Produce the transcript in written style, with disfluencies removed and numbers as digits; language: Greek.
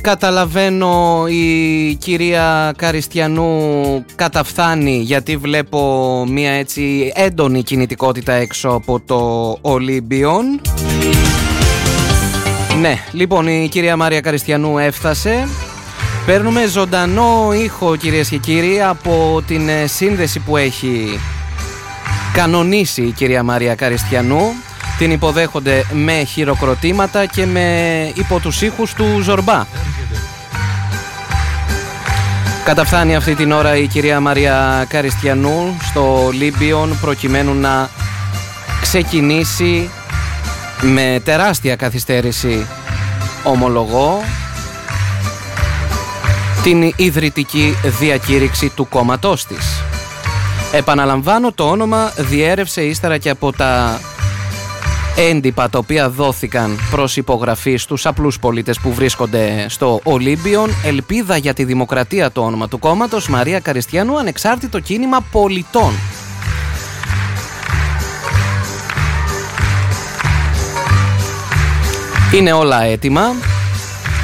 Καταλαβαίνω η κυρία Καριστιανού καταφθάνει, γιατί βλέπω μια έτσι έντονη κινητικότητα έξω από το Ολύμπιον. Ναι, λοιπόν, η κυρία Μάρια Καριστιανού έφτασε. Παίρνουμε ζωντανό ήχο, κυρίες και κύριοι, από την σύνδεση που έχει κανονίσει η κυρία Μάρια Καριστιανού. Την υποδέχονται με χειροκροτήματα και με υπό τους ήχους του Ζορμπά. Καταφθάνει αυτή την ώρα η κυρία Μάρια Καριστιανού στο Ολύμπιον προκειμένου να ξεκινήσει με τεράστια καθυστέρηση, ομολογώ, την ιδρυτική διακήρυξη του κόμματός της. Επαναλαμβάνω, το όνομα διέρευσε ύστερα και από τα έντυπα τα οποία δόθηκαν προς υπογραφή στους απλούς πολίτες που βρίσκονται στο Ολύμπιον. Ελπίδα για τη Δημοκρατία το όνομα του κόμματος, Μαρία Καριστιανού, ανεξάρτητο κίνημα πολιτών. Είναι όλα έτοιμα.